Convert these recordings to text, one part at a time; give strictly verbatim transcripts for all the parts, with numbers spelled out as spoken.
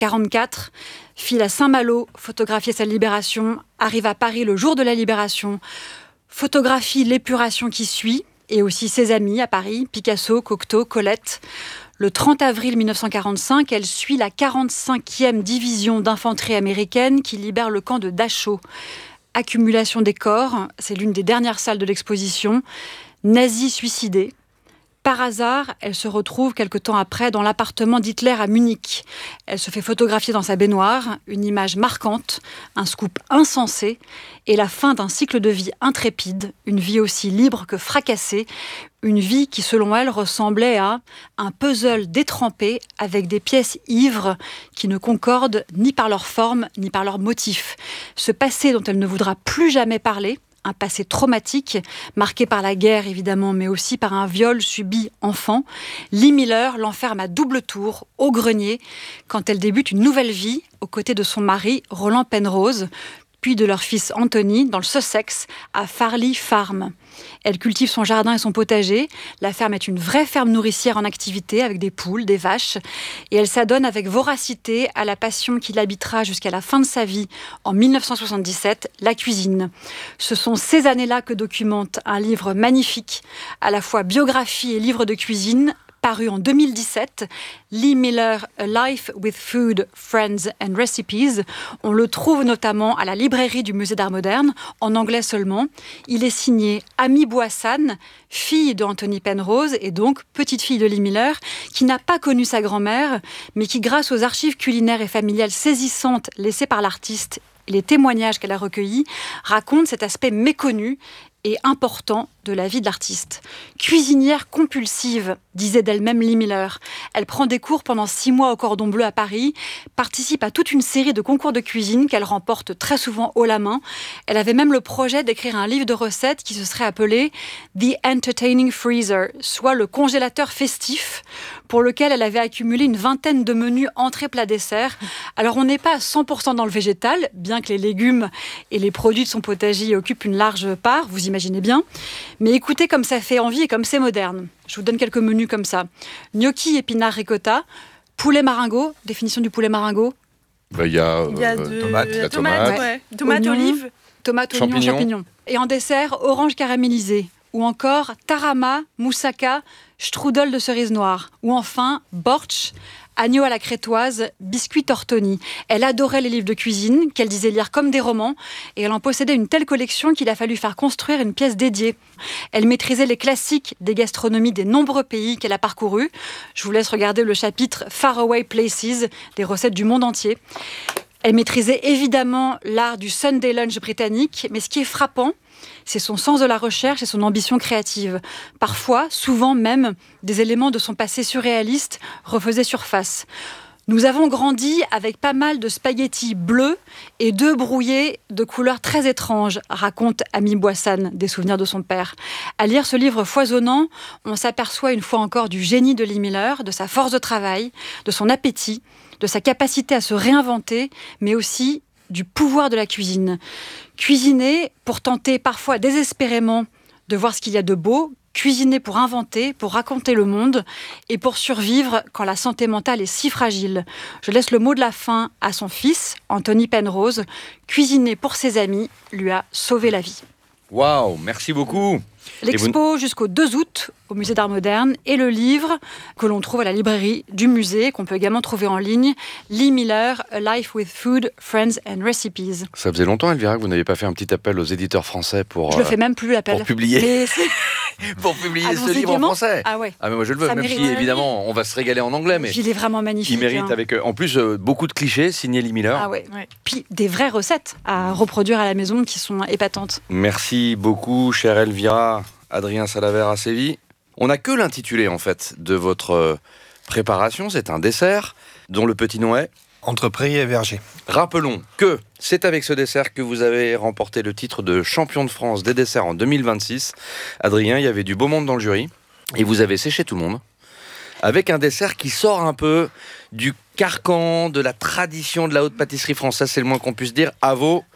quarante-quatre, file à Saint-Malo, photographier sa libération, arrive à Paris le jour de la libération, photographie l'épuration qui suit, et aussi ses amis à Paris, Picasso, Cocteau, Colette. Le trente avril mille neuf cent quarante-cinq, elle suit la quarante-cinquième division d'infanterie américaine qui libère le camp de Dachau. Accumulation des corps, c'est l'une des dernières salles de l'exposition. Nazis suicidés. Par hasard, elle se retrouve quelque temps après dans l'appartement d'Hitler à Munich. Elle se fait photographier dans sa baignoire, une image marquante, un scoop insensé et la fin d'un cycle de vie intrépide, une vie aussi libre que fracassée, une vie qui, selon elle, ressemblait à un puzzle détrempé avec des pièces ivres qui ne concordent ni par leur forme ni par leur motif. Ce passé dont elle ne voudra plus jamais parler, un passé traumatique, marqué par la guerre évidemment, mais aussi par un viol subi enfant. Lee Miller l'enferme à double tour, au grenier, quand elle débute une nouvelle vie aux côtés de son mari, Roland Penrose, puis de leur fils Anthony, dans le Sussex, à Farley Farm. Elle cultive son jardin et son potager. La ferme est une vraie ferme nourricière en activité, avec des poules, des vaches. Et elle s'adonne avec voracité à la passion qui l'habitera jusqu'à la fin de sa vie, en mille neuf cent soixante-dix-sept, la cuisine. Ce sont ces années-là que documente un livre magnifique, à la fois biographie et livre de cuisine, paru en deux mille dix-sept, Lee Miller, A Life with Food, Friends and Recipes. On le trouve notamment à la librairie du Musée d'Art Moderne, en anglais seulement. Il est signé Amy Boissan, fille d'Anthony Penrose et donc petite-fille de Lee Miller, qui n'a pas connu sa grand-mère, mais qui, grâce aux archives culinaires et familiales saisissantes laissées par l'artiste et les témoignages qu'elle a recueillis, raconte cet aspect méconnu et important de la vie de l'artiste. Cuisinière compulsive, disait d'elle-même Lee Miller. Elle prend des cours pendant six mois au Cordon Bleu à Paris, participe à toute une série de concours de cuisine qu'elle remporte très souvent haut la main. Elle avait même le projet d'écrire un livre de recettes qui se serait appelé The Entertaining Freezer, soit le congélateur festif, pour lequel elle avait accumulé une vingtaine de menus entrées, plats, desserts. Alors on n'est pas à cent pour cent dans le végétal, bien que les légumes et les produits de son potager occupent une large part, vous imaginez bien. Mais écoutez comme ça fait envie et comme c'est moderne. Je vous donne quelques menus comme ça. Gnocchi, épinards, ricotta. Poulet maringot. Définition du poulet maringot. Bah, il y a, Il y a euh, de tomate, la la tomate, tomate. ouais. tomate Oignon, olive. Tomate, oignon, Champignons. champignons. Et en dessert, orange caramélisé. Ou encore tarama, moussaka, strudel de cerise noire. Ou enfin, bortsch, agneau à la crétoise, biscuit tortoni. Elle adorait les livres de cuisine, qu'elle disait lire comme des romans, et elle en possédait une telle collection qu'il a fallu faire construire une pièce dédiée. Elle maîtrisait les classiques des gastronomies des nombreux pays qu'elle a parcourus. Je vous laisse regarder le chapitre Faraway Places, des recettes du monde entier. Elle maîtrisait évidemment l'art du Sunday lunch britannique, mais ce qui est frappant, c'est son sens de la recherche et son ambition créative. Parfois, souvent même, des éléments de son passé surréaliste refaisaient surface. Nous avons grandi avec pas mal de spaghettis bleus et d'œufs brouillés de couleurs très étranges, raconte Amy Boissan, des souvenirs de son père. À lire ce livre foisonnant, on s'aperçoit une fois encore du génie de Lee Miller, de sa force de travail, de son appétit, de sa capacité à se réinventer, mais aussi du pouvoir de la cuisine. Cuisiner pour tenter parfois désespérément de voir ce qu'il y a de beau, cuisiner pour inventer, pour raconter le monde et pour survivre quand la santé mentale est si fragile. Je laisse le mot de la fin à son fils, Anthony Penrose. Cuisiner pour ses amis lui a sauvé la vie. Waouh, merci beaucoup. L'expo jusqu'au deux août au Musée d'Art Moderne et le livre que l'on trouve à la librairie du musée, qu'on peut également trouver en ligne, Lee Miller, A Life with Food, Friends and Recipes. Ça faisait longtemps, Elvira, que vous n'avez pas fait un petit appel aux éditeurs français pour, Je le euh, fais même plus l'appel. pour publier, Mais c'est- pour publier Allons-y ce livre en gaiement. français. Ah ouais. Ah mais moi je le veux, Ça même mérite. si évidemment on va se régaler en anglais, mais Il est vraiment magnifique. il mérite hein. avec euh, en plus euh, beaucoup de clichés signés Lee Miller. Ah ouais. Ouais. Puis des vraies recettes à reproduire à la maison qui sont épatantes. Merci beaucoup, chère Elvira. Adrien Salaver à Séville. On n'a que l'intitulé en fait de votre euh, préparation. C'est un dessert dont le petit nom est. Entre prairie et verger. Rappelons que c'est avec ce dessert que vous avez remporté le titre de champion de France des desserts en deux mille vingt-six. Adrien, il y avait du beau monde dans le jury et vous avez séché tout le monde avec un dessert qui sort un peu du carcan de la tradition de la haute pâtisserie française, c'est le moins qu'on puisse dire. À vos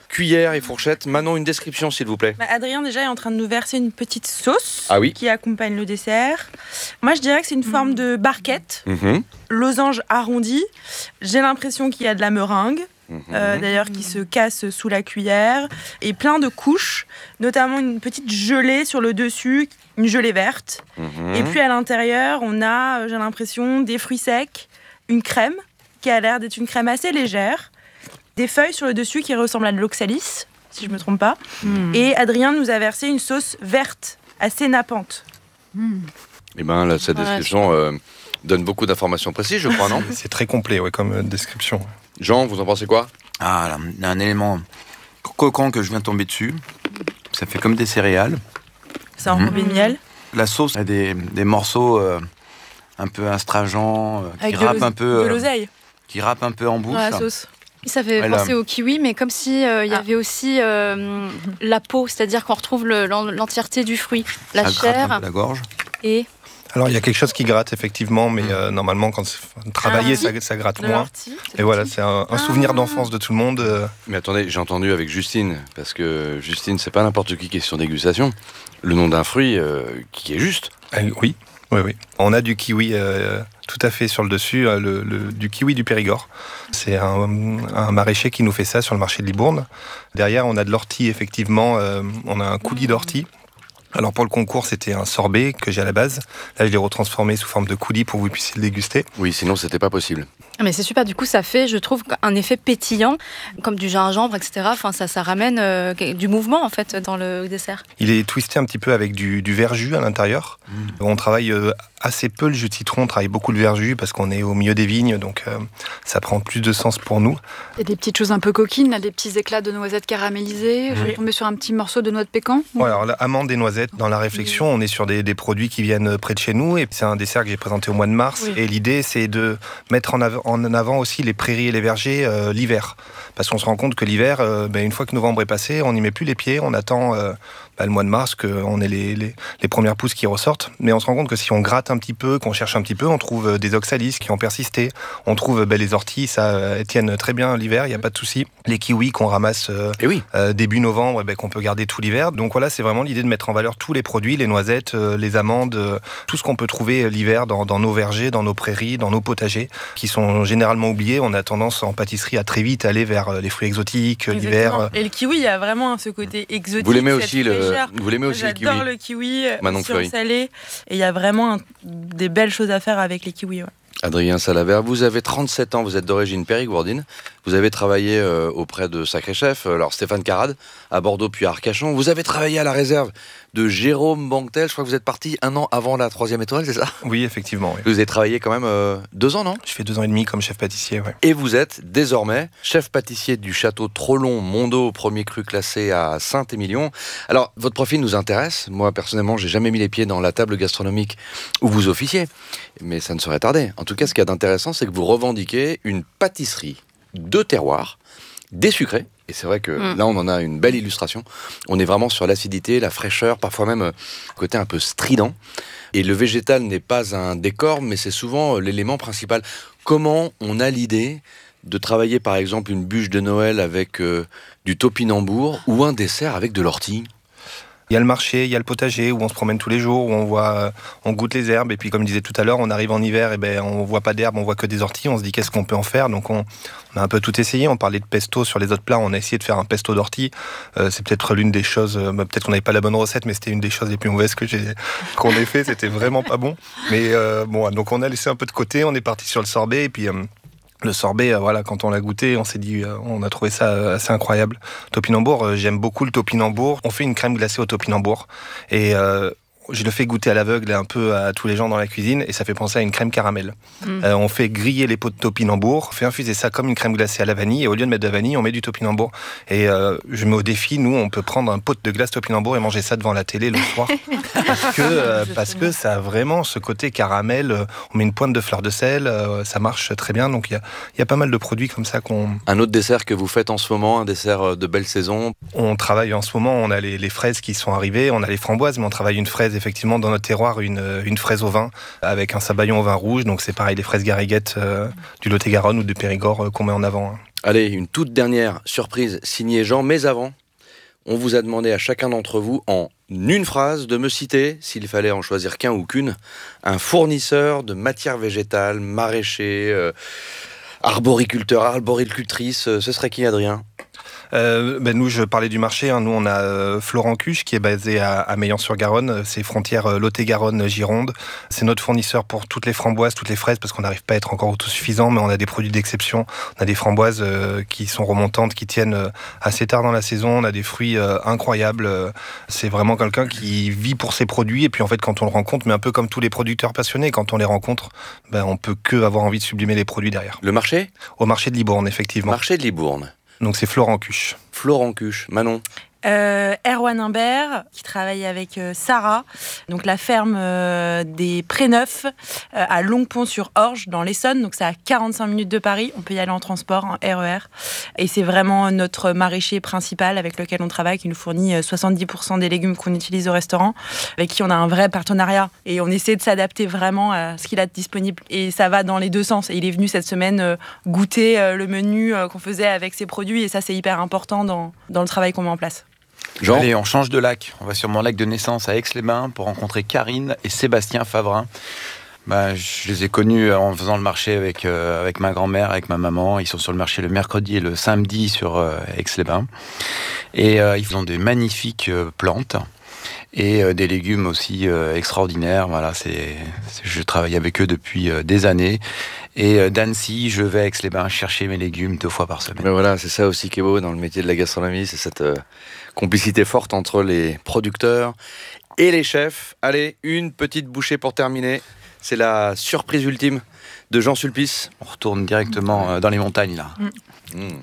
cuillère et fourchette. Manon, une description s'il vous plaît. Bah, Adrien déjà est en train de nous verser une petite sauce ah oui. qui accompagne le dessert. Moi je dirais que c'est une mmh. forme de barquette, mmh. losange arrondi. J'ai l'impression qu'il y a de la meringue. Mmh. Euh, d'ailleurs qui se casse sous la cuillère et plein de couches, notamment une petite gelée sur le dessus, une gelée verte. Mmh. Et puis à l'intérieur, on a, j'ai l'impression, des fruits secs, une crème qui a l'air d'être une crème assez légère, des feuilles sur le dessus qui ressemblent à de l'oxalis, si je me trompe pas. Mmh. Et Adrien nous a versé une sauce verte, assez nappante. Mmh. Et ben là, cette description euh, donne beaucoup d'informations précises, je crois, non ? C'est très complet, ouais, comme euh, description. Jean, vous en pensez quoi ? Ah, là, il y a un élément croquant que je viens de tomber dessus. Ça fait comme des céréales. C'est enrobé de miel. La sauce a des, des morceaux euh, un peu astringents, euh, qui râpent un peu. De l'oseille. Euh, qui râpent un peu en bouche. Ouais, la sauce. Ça fait ouais, penser là. au kiwi, mais comme s'il euh, y ah. avait aussi euh, la peau, c'est-à-dire qu'on retrouve le, l'entièreté du fruit, la ça chair. Gratte un peu la gorge. Et alors il y a quelque chose qui gratte effectivement, mais euh, normalement quand c'est travaillé, ah, ça, ça gratte moins. Ortie, et voilà, c'est un, un souvenir ah. d'enfance de tout le monde. Euh. Mais attendez, j'ai entendu avec Justine, parce que Justine, c'est pas n'importe qui qui est sur dégustation. Le nom d'un fruit euh, qui est juste. Ah, oui, oui, oui. On a du kiwi euh, tout à fait sur le dessus, euh, le, le, du kiwi du Périgord. C'est un, un maraîcher qui nous fait ça sur le marché de Libourne. Derrière, on a de l'ortie effectivement. Euh, on a un coulis d'ortie. Alors pour le concours, c'était un sorbet que j'ai à la base. Là, je l'ai retransformé sous forme de coulis pour que vous puissiez le déguster. Oui, sinon, c'était pas possible. Mais c'est super, du coup, ça fait, je trouve, un effet pétillant, comme du gingembre, et cetera. Enfin, ça, ça ramène euh, du mouvement, en fait, dans le dessert. Il est twisté un petit peu avec du, du verjus à l'intérieur. Mmh. On travaille euh, assez peu le jus de citron, on travaille beaucoup le verjus parce qu'on est au milieu des vignes, donc euh, ça prend plus de sens pour nous. Il y a des petites choses un peu coquines, là, des petits éclats de noisettes caramélisées. Mmh. Je vais tomber sur un petit morceau de noix de pécan. Ouais, alors, amandes et noisettes, dans la réflexion, mmh. on est sur des, des produits qui viennent près de chez nous. Et c'est un dessert que j'ai présenté au mois de mars. Oui. Et l'idée, c'est de mettre en, av- en avant aussi les prairies et les vergers euh, l'hiver. Parce qu'on se rend compte que l'hiver, euh, ben, une fois que novembre est passé, on n'y met plus les pieds. On attend euh, ben, le mois de mars qu'on ait les, les, les premières pousses qui ressortent. Mais on se rend compte que si on gratte un petit peu, qu'on cherche un petit peu, on trouve des oxalis qui ont persisté. On trouve ben, les orties, ça euh, tiennent très bien l'hiver, il n'y a pas de souci. Les kiwis qu'on ramasse euh, oui. euh, début novembre, ben, qu'on peut garder tout l'hiver. Donc voilà, c'est vraiment l'idée de mettre en valeur tous les produits, les noisettes, euh, les amandes, euh, tout ce qu'on peut trouver l'hiver dans, dans nos vergers, dans nos prairies, dans nos potagers, qui sont généralement oubliés. On a tendance en pâtisserie à très vite aller vers les fruits exotiques, exactement. L'hiver. Et le kiwi, il y a vraiment ce côté exotique. Vous l'aimez aussi, le, vous l'aimez aussi le kiwi. J'adore le kiwi, Manon aussi en salé. Et il y a vraiment un, des belles choses à faire avec les kiwis. Ouais. Adrien Salavert, vous avez trente-sept ans, vous êtes d'origine périgourdine. Vous avez travaillé euh, auprès de sacrés chefs, alors Stéphane Carrade, à Bordeaux puis à Arcachon. Vous avez travaillé à la réserve de Jérôme Banquetel. Je crois que vous êtes parti un an avant la troisième étoile, c'est ça ? Oui, effectivement. Oui. Vous avez travaillé quand même euh, deux ans, non ? Je fais deux ans et demi comme chef pâtissier, oui. Et vous êtes désormais chef pâtissier du château Trollon-Mondo, premier cru classé à Saint-Émilion. Alors, votre profil nous intéresse. Moi, personnellement, j'ai jamais mis les pieds dans la table gastronomique où vous officiez, mais ça ne saurait tarder. En tout cas, ce qu'il y a d'intéressant, c'est que vous revendiquez une pâtisserie de terroir, désucré, et c'est vrai que mmh. là on en a une belle illustration, on est vraiment sur l'acidité, la fraîcheur, parfois même euh, côté un peu strident, et le végétal n'est pas un décor, mais c'est souvent euh, l'élément principal. Comment on a l'idée de travailler par exemple une bûche de Noël avec euh, du topinambour ou un dessert avec de l'ortie ? Il y a le marché, il y a le potager où on se promène tous les jours, où on voit, on goûte les herbes. Et puis, comme je disais tout à l'heure, on arrive en hiver et ben on voit pas d'herbes, on voit que des orties. On se dit qu'est-ce qu'on peut en faire. Donc, on, on a un peu tout essayé. On parlait de pesto sur les autres plats. On a essayé de faire un pesto d'ortie. Euh, c'est peut-être l'une des choses. Euh, peut-être qu'on n'avait pas la bonne recette, mais c'était une des choses les plus mauvaises que j'ai qu'on ait fait. C'était vraiment pas bon. Mais euh, bon, donc on a laissé un peu de côté. On est parti sur le sorbet et puis. Euh, Le sorbet, voilà, quand on l'a goûté, on s'est dit, on a trouvé ça assez incroyable. Topinambour, j'aime beaucoup le topinambour. On fait une crème glacée au topinambour et euh, je le fais goûter à l'aveugle un peu à tous les gens dans la cuisine et ça fait penser à une crème caramel. Mmh. Euh, on fait griller les pots de topinambour, on fait infuser ça comme une crème glacée à la vanille et au lieu de mettre de la vanille, on met du topinambour. Et euh, je mets au défi, nous, on peut prendre un pot de glace topinambour et manger ça devant la télé le soir. parce que, euh, parce que ça a vraiment ce côté caramel. Euh, on met une pointe de fleur de sel, euh, ça marche très bien. Donc il y, y a pas mal de produits comme ça qu'on... Un autre dessert que vous faites en ce moment, un dessert de belle saison ? On travaille en ce moment, on a les, les fraises qui sont arrivées, on a les framboises, mais on travaille une fraise effectivement dans notre terroir, une, une fraise au vin avec un sabayon au vin rouge. Donc c'est pareil, les fraises gariguettes euh, du Lot-et-Garonne ou du Périgord euh, qu'on met en avant. Hein. Allez, une toute dernière surprise signée Jean, mais avant, on vous a demandé à chacun d'entre vous, en une phrase, de me citer, s'il fallait en choisir qu'un ou qu'une, un fournisseur de matières végétales, maraîcher, euh, arboriculteur, arboricultrice. Ce serait qui, Adrien ? Euh, ben nous, je parlais du marché. Hein. Nous, on a euh, Florent Cuche qui est basé à, à Meillan-sur-Garonne. C'est frontière euh, Lot-et-Garonne-Gironde. C'est notre fournisseur pour toutes les framboises, toutes les fraises, parce qu'on n'arrive pas à être encore autosuffisant, mais on a des produits d'exception. On a des framboises euh, qui sont remontantes, qui tiennent euh, assez tard dans la saison. On a des fruits euh, incroyables. C'est vraiment quelqu'un qui vit pour ses produits. Et puis en fait, quand on le rencontre, mais un peu comme tous les producteurs passionnés, quand on les rencontre, ben, on peut que avoir envie de sublimer les produits derrière. Le marché ? Au marché de Libourne, effectivement. Marché de Libourne. Donc c'est Florent Cuche. Florent Cuche. Manon ? Euh, Erwan Imbert, qui travaille avec euh, Sarah, donc la ferme euh, des Préneufs euh, à Longpont-sur-Orge, dans l'Essonne. Donc c'est à quarante-cinq minutes de Paris. On peut y aller en transport, en R E R. Et c'est vraiment notre maraîcher principal avec lequel on travaille, qui nous fournit soixante-dix pour cent des légumes qu'on utilise au restaurant, avec qui on a un vrai partenariat. Et on essaie de s'adapter vraiment à ce qu'il a de disponible. Et ça va dans les deux sens. Et il est venu cette semaine euh, goûter euh, le menu euh, qu'on faisait avec ses produits. Et ça, c'est hyper important dans, dans le travail qu'on met en place. Jean ? Allez, on change de lac. On va sur mon lac de naissance à Aix-les-Bains pour rencontrer Karine et Sébastien Favrin. Bah, je les ai connus en faisant le marché avec, euh, avec ma grand-mère, avec ma maman. Ils sont sur le marché le mercredi et le samedi sur euh, Aix-les-Bains. Et euh, ils ont des magnifiques euh, plantes et euh, des légumes aussi euh, extraordinaires. Voilà, c'est, c'est, je travaille avec eux depuis euh, des années. Et euh, d'Annecy, je vais à Aix-les-Bains chercher mes légumes deux fois par semaine. Mais voilà, c'est ça aussi qui est beau dans le métier de la gastronomie, c'est cette euh, complicité forte entre les producteurs et les chefs. Allez, une petite bouchée pour terminer. C'est la surprise ultime de Jean Sulpice. On retourne directement euh, dans les montagnes, là. Mmh. Mmh.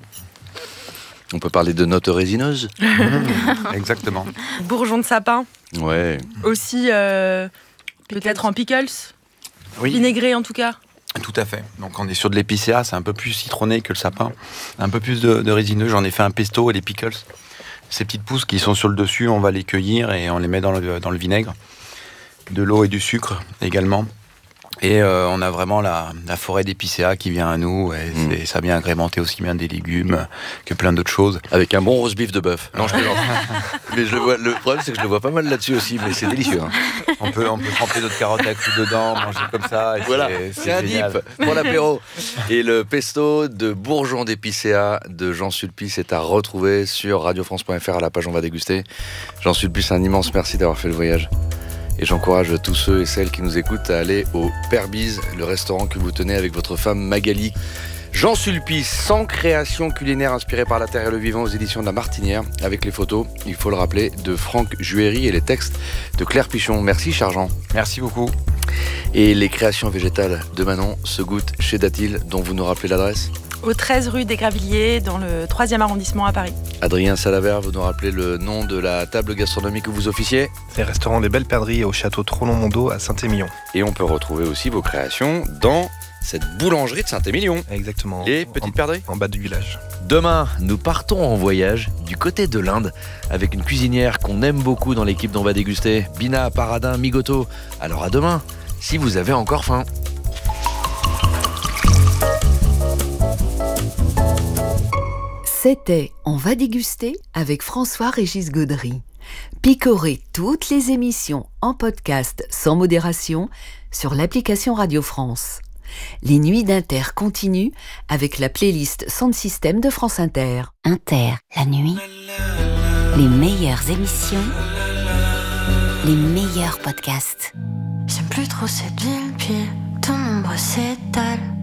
On peut parler de notes résineuses. Mmh, exactement. Bourgeons de sapin. Ouais. Aussi, euh, peut-être en pickles. Oui. Vinaigré, en tout cas. Tout à fait. Donc on est sur de l'épicéa, c'est un peu plus citronné que le sapin. Un peu plus de, de résineux. J'en ai fait un pesto et les pickles. Ces petites pousses qui sont sur le dessus, on va les cueillir et on les met dans le, dans le vinaigre. De l'eau et du sucre également. Et euh, on a vraiment la, la forêt d'épicéa qui vient à nous. Et mmh. c'est, ça vient agrémenter aussi bien des légumes que plein d'autres choses. Avec un bon roast beef de bœuf. Non, je plaisante. Mais je le, vois, le problème, c'est que je le vois pas mal là-dessus aussi, mais c'est délicieux. Hein. On peut, on peut tremper notre carotte à clous dedans, manger comme ça. Et voilà, c'est, c'est, c'est un génial. dip pour l'apéro. Et le pesto de bourgeons d'épicéa de Jean Sulpice est à retrouver sur radio france point f r à la page On va déguster. Jean Sulpice, un immense merci d'avoir fait le voyage. Et j'encourage tous ceux et celles qui nous écoutent à aller au Père Bise, le restaurant que vous tenez avec votre femme Magali. Jean Sulpice, cent créations culinaires inspirées par la terre et le vivant aux éditions de La Martinière, avec les photos, il faut le rappeler, de Franck Juéry et les textes de Claire Pichon. Merci, cher Jean. Merci beaucoup. Et les créations végétales de Manon se goûtent chez Datil, dont vous nous rappelez l'adresse ? Au treize rue des Gravilliers, dans le troisième arrondissement à Paris. Adrien Salavert, vous nous rappelez le nom de la table gastronomique où vous officiez ? C'est le restaurant des Belles Perdrix au château Trollon-Mondo à Saint-Émilion. Et on peut retrouver aussi vos créations dans cette boulangerie de Saint-Émilion. Exactement. Les petites perdrix ? En bas du village. Demain, nous partons en voyage du côté de l'Inde avec une cuisinière qu'on aime beaucoup dans l'équipe d'On va déguster, Bina Paradin Migoto. Alors à demain, si vous avez encore faim. C'était On va déguster avec François-Régis Gaudry. Picorez toutes les émissions en podcast sans modération sur l'application Radio France. Les nuits d'Inter continuent avec la playlist Sound System de France Inter. Inter, la nuit, les meilleures émissions, les meilleurs podcasts. J'aime plus trop cette ville, puis ton ombre s'étale.